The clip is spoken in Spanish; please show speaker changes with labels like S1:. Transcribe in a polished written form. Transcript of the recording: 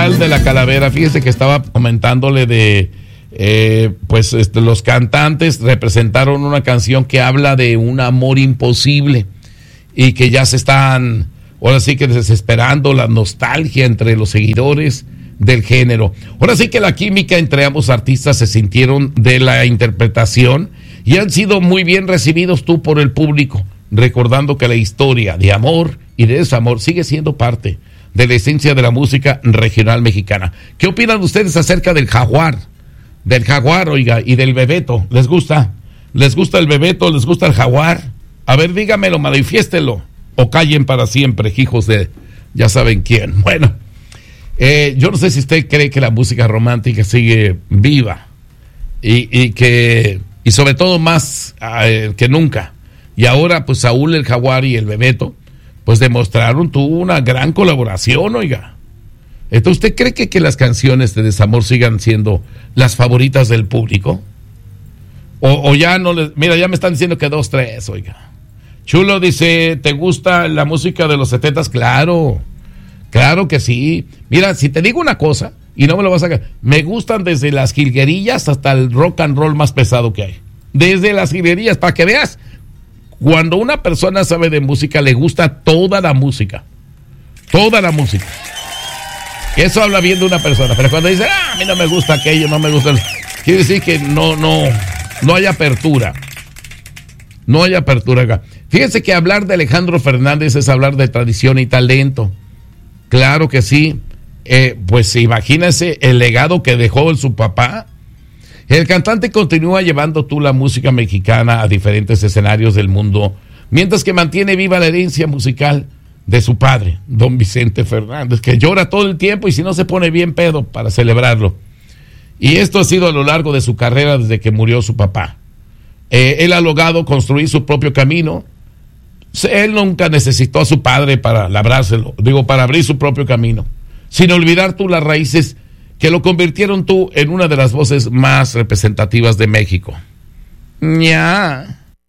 S1: Festival de la Calavera, fíjese que estaba comentándole de los cantantes representaron una canción que habla de un amor imposible y que ya se están, ahora sí que desesperando la nostalgia entre los seguidores del género. Ahora sí que la química entre ambos artistas se sintieron de la interpretación y han sido muy bien recibidos tú por el público, recordando que la historia de amor y de desamor sigue siendo parte de la esencia de la música regional mexicana. ¿Qué opinan ustedes acerca del Jaguar? Del Jaguar, oiga, y del Bebeto. ¿Les gusta? ¿Les gusta el Bebeto? ¿Les gusta el Jaguar? A ver, dígamelo, manifiéstelo. O callen para siempre, hijos de ya saben quién. Bueno, yo no sé si usted cree que la música romántica sigue viva y sobre todo más que nunca. Y ahora, pues Saúl el Jaguar y el Bebeto, pues demostraron una gran colaboración, oiga. Entonces, ¿usted cree que las canciones de desamor sigan siendo las favoritas del público? O ya no les... Mira, ya me están diciendo que 2, 3, oiga. Chulo dice, ¿te gusta la música de los 70s? Claro, claro que sí. Mira, si te digo una cosa, y no me lo vas a sacar, me gustan desde las jilguerillas hasta el rock and roll más pesado que hay. Desde las jilguerillas, para que veas, cuando una persona sabe de música, le gusta toda la música. Toda la música. Eso habla bien de una persona, pero cuando dice, a mí no me gusta aquello, no me gusta, quiere decir que no hay apertura. No hay apertura acá. Fíjense que hablar de Alejandro Fernández es hablar de tradición y talento. Claro que sí. Pues imagínense el legado que dejó su papá. El cantante continúa llevando la música mexicana a diferentes escenarios del mundo, mientras que mantiene viva la herencia musical de su padre, don Vicente Fernández, que llora todo el tiempo y si no se pone bien pedo para celebrarlo. Y esto ha sido a lo largo de su carrera desde que murió su papá. Él ha logrado construir su propio camino. Él nunca necesitó a su padre para labrárselo, para abrir su propio camino, sin olvidar las raíces que lo convirtieron en una de las voces más representativas de México. ¡Nya!